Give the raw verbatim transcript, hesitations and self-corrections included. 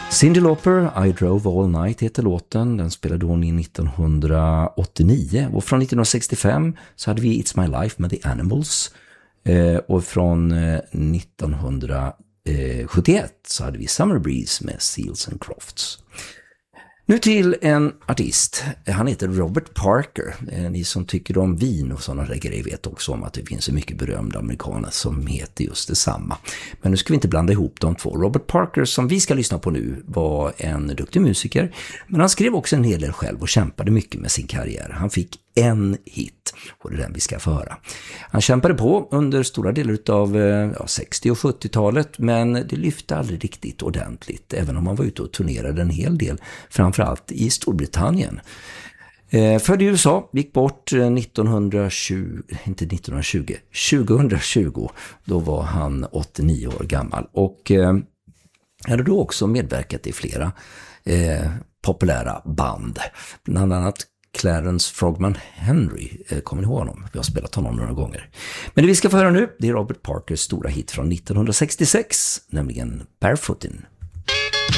Cyndi Lauper, I Drove All Night heter låten. Den spelade hon i nittonhundraåttionio. Och från nittonhundrasextiofem så hade vi It's My Life med The Animals. Eh, och från eh, nittonhundrasjuttioett så hade vi Summer Breeze med Seals and Crofts. Nu till en artist. Han heter Robert Parker. Ni som tycker om vin och sådana grejer vet också om att det finns så mycket berömda amerikaner som heter just detsamma. Men nu ska vi inte blanda ihop de två. Robert Parker, som vi ska lyssna på nu, var en duktig musiker. Men han skrev också en hel del själv och kämpade mycket med sin karriär. Han fick en hit och det är den vi ska få höra. Han kämpade på under stora delar av ja, sextio- och sjuttiotalet, men det lyfte aldrig riktigt ordentligt, även om han var ute och turnerade en hel del, framförallt i Storbritannien. Eh, född i U S A, gick bort nittonhundratjugo, inte nittonhundratjugo, tjugohundratjugo, då var han åttionio år gammal och eh, hade då också medverkat i flera eh, populära band, bland annat Clarence Frogman Henry, kommer ni ihåg honom? Vi har spelat honom några gånger. Men det vi ska få höra nu, det är Robert Parkers stora hit från nittonhundrasextiosex, nämligen Barefootin'.